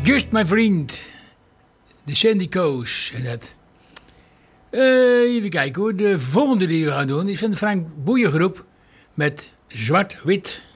Just mijn vriend. De Sandy Coast. En dat. Even kijken hoor. De volgende die we gaan doen is van de Frank Boeien groep. Met Zwart-Wit.